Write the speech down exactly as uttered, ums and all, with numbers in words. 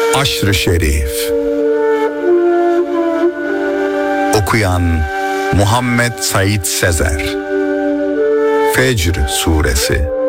Aşr-ı Şerif. Okuyan Muhammed Said Sezer. Fecr Suresi.